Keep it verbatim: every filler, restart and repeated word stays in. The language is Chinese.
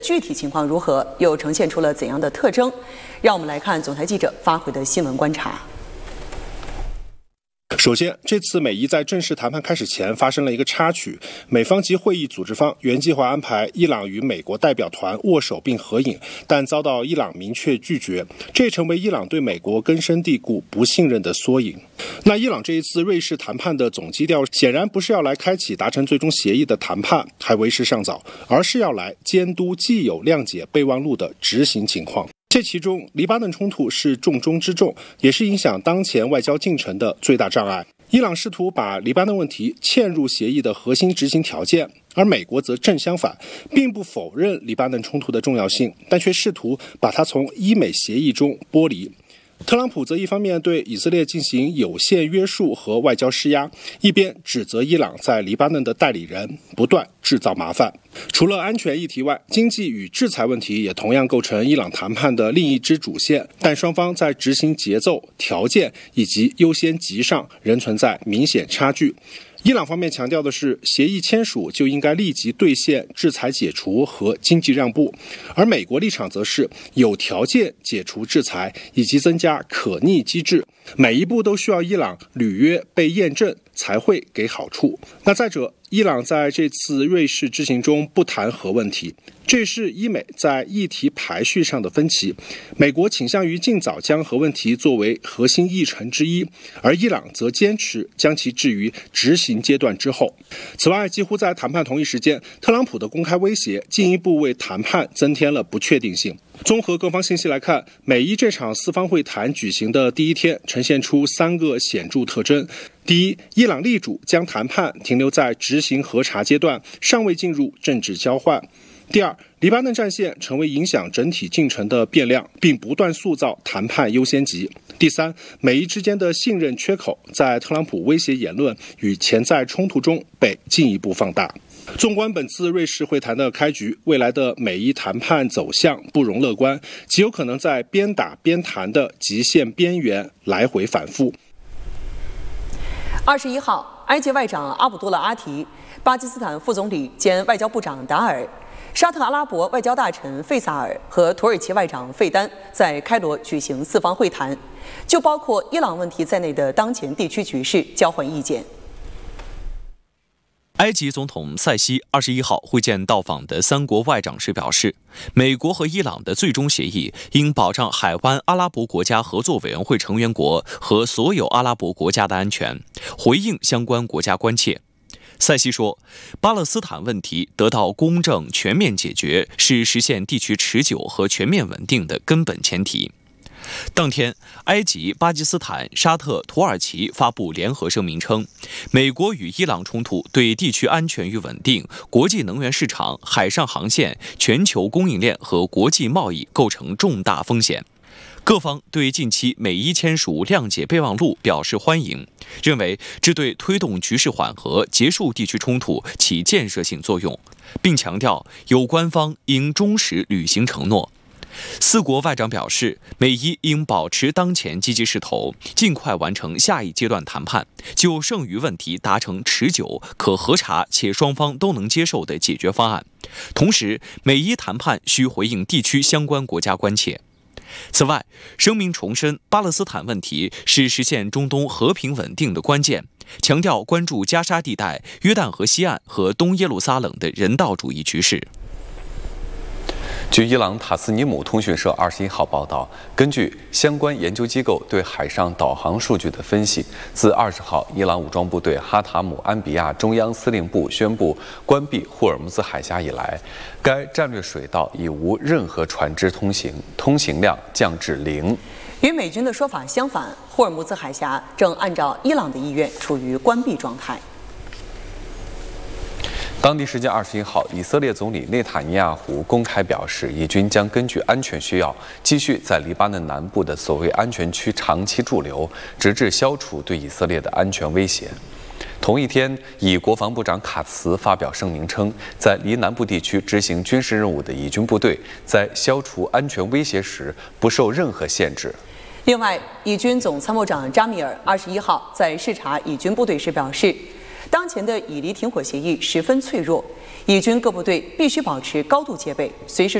具体情况如何，又呈现出了怎样的特征？让我们来看总台记者发回的新闻观察。 首先，这次美伊在正式谈判开始前发生了一个插曲，美方及会议组织方原计划安排伊朗与美国代表团握手并合影，但遭到伊朗明确拒绝，这也成为伊朗对美国根深蒂固不信任的缩影。那伊朗这一次瑞士谈判的总基调显然不是要来开启达成最终协议的谈判，还为时尚早，而是要来监督既有谅解备忘录的执行情况。这其中，黎巴嫩冲突是重中之重，也是影响当前外交进程的最大障碍。伊朗试图把黎巴嫩问题嵌入协议的核心执行条件，而美国则正相反，并不否认黎巴嫩冲突的重要性，但却试图把它从伊美协议中剥离。特朗普则一方面对以色列进行有限约束和外交施压，一边指责伊朗在黎巴嫩的代理人不断制造麻烦。除了安全议题外，经济与制裁问题也同样构成伊朗谈判的另一支主线，但双方在执行节奏、条件以及优先级上仍存在明显差距。伊朗方面强调的是，协议签署就应该立即兑现制裁解除和经济让步，而美国立场则是有条件解除制裁以及增加可逆机制，每一步都需要伊朗履约被验证才会给好处。那再者，伊朗在这次瑞士之行中不谈核问题，这是伊美在议题排序上的分歧。美国倾向于尽早将核问题作为核心议程之一，而伊朗则坚持将其置于执行阶段之后。此外，几乎在谈判同一时间，特朗普的公开威胁进一步为谈判增添了不确定性。综合各方信息来看，美伊这场四方会谈举行的第一天呈现出三个显著特征。第一，伊朗力主将谈判停留在执行核查阶段，尚未进入政治交换。第二，黎巴嫩战线成为影响整体进程的变量，并不断塑造谈判优先级。第三，美伊之间的信任缺口在特朗普威胁言论与潜在冲突中被进一步放大。纵观本次瑞士会谈的开局，未来的美伊谈判走向不容乐观，极有可能在边打边谈的极限边缘来回反复。 二十一号，埃及外长阿卜杜勒阿提、巴基斯坦副总理兼外交部长达尔、沙特阿拉伯外交大臣费萨尔和土耳其外长费丹在开罗举行四方会谈，就包括伊朗问题在内的当前地区局势交换意见。 埃及总统塞西二十一号会见到访的三国外长时表示，美国和伊朗的最终协议应保障海湾阿拉伯国家合作委员会成员国和所有阿拉伯国家的安全，回应相关国家关切。塞西说，巴勒斯坦问题得到公正全面解决是实现地区持久和全面稳定的根本前提。当天，埃及、巴基斯坦、沙特、土耳其发布联合声明称，美国与伊朗冲突对地区安全与稳定、国际能源市场、海上航线、全球供应链和国际贸易构成重大风险。各方对近期美伊签署谅解备忘录表示欢迎，认为这对推动局势缓和、结束地区冲突起建设性作用，并强调有关方应忠实履行承诺。四国外长表示，美伊应保持当前积极势头，尽快完成下一阶段谈判，就剩余问题达成持久、可核查且双方都能接受的解决方案。同时，美伊谈判需回应地区相关国家关切。此外，声明重申巴勒斯坦问题是实现中东和平稳定的关键，强调关注加沙地带、约旦河西岸和东耶路撒冷的人道主义局势。 据伊朗塔斯尼姆通讯社二十一号报道，根据相关研究机构对海上导航数据的分析，自二十号伊朗武装部队哈塔姆安比亚中央司令部宣布关闭霍尔木兹海峡以来，该战略水道已无任何船只通行，通行量降至零。 与美军的说法相反，霍尔木兹海峡正按照伊朗的意愿处于关闭状态。 当地时间二十一号，以色列总理内塔尼亚胡公开表示，以军将根据安全需要，继续在黎巴嫩南部的所谓安全区长期驻留，直至消除对以色列的安全威胁。同一天，以国防部长卡茨发表声明称，在离南部地区执行军事任务的以军部队，在消除安全威胁时不受任何限制。 另外，以军总参谋长扎米尔二十一号在视察以军部队时表示，当前的以黎停火协议十分脆弱， 以军各部队必须保持高度戒备，随时